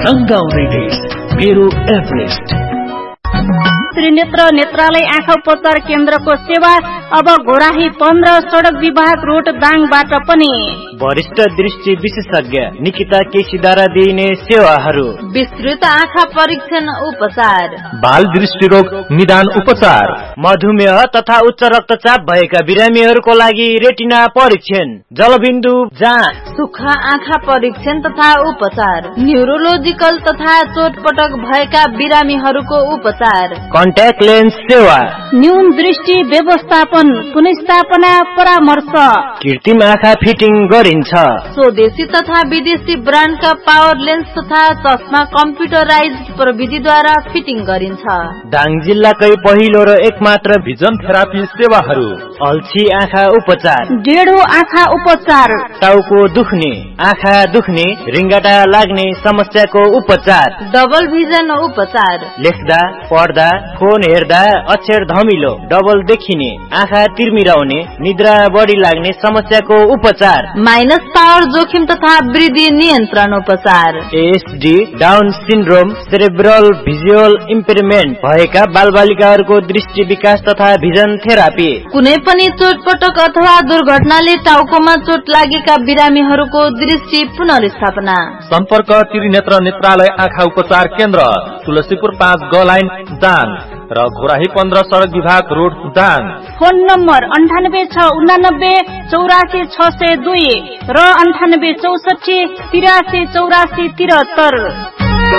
रंगाउने देश मेरो एभरेस्ट। त्रिनेत्र नेत्रालय आँखा उपचार केन्द्रको सेवा अब घोराही 15 सडक विभाग रोड दाङबाट पनि। वरिष्ठ दृष्टि विशेषज्ञ निकिता केसीद्वारा दिइने सेवाहरू: विस्तृत आँखा परीक्षण उपचार, बाल दृष्टिरोग निदान उपचार, मधुमेह तथा उच्च रक्तचाप भएका बिरामीहरूको लागि रेटिना परीक्षण, जलबिन्दु जाँच, सुक्खा आँखा परीक्षण तथा उपचार, न्युरोलोजिकल तथा चोटपटक भएका बिरामीहरूको उपचार, कन्ट्याक्ट लेन्स सेवा, न्यून दृष्टि व्यवस्थापन पुनर्स्थापना परामर्श, कृत्रिम आँखा फिटिङ गरिन्छ। स्वदेशी तथा विदेशी ब्रान्डका पावर लेन्स तथा चस्मा कम्प्युटराइज प्रविधिद्वारा फिटिङ गरिन्छ। दाङ जिल्लाकै पहिलो र एकमात्र भिजन थेरापी सेवाहरू: अल्छी आँखा उपचार, डेढो आँखा उपचार, टाउको दुख्ने, आँखा दुख्ने, रिङ्गटा लाग्ने समस्याको उपचार, डबल भिजन उपचार, लेख्दा पढ्दा फोन हेर्दा अक्षर धमिलो, डबल देखिने, आँखा तिर्मिराउने, निद्रा बढी लाग्ने समस्याको उपचार, माइनस पावर जोखिम तथा वृद्धि नियन्त्रण उपचार, ASD, down syndrome, cerebral visual इम्पेयरमेन्ट भएका बालबालिकाहरूको दृष्टि विकास तथा भिजन थेरापी, कुनै पनि चोटपटक अथवा दुर्घटनाले टाउकोमा चोट लागेका बिरामीहरूको दृष्टि पुनर्स्थापना। सम्पर्क त्रिनेत्र नेत्रालय आँखा उपचार केन्द्र, तुलसीपुर 5 ग लाइन दाङ र घोराही 15 सडक विभाग रोड दाङ। फोन नम्बर 9869 84 602 र 98 64 83 84 73।